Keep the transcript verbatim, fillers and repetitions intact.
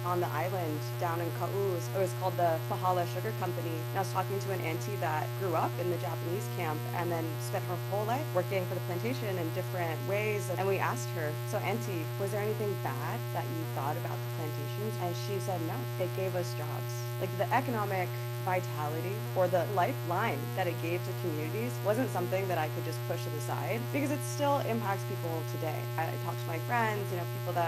on the island down in Ka'u. It was called the Pahala Sugar Company. And I was talking to an auntie that grew up in the Japanese camp and then spent her whole life working for the plantation in different ways. And we asked her, so auntie, was there anything bad that you thought about the plantations? And she said, no, it gave us jobs. Like the economic vitality or the lifeline that it gave to communities wasn't something that I could just push to the side because it still impacts people today. I, I talk to my friends, you know, people that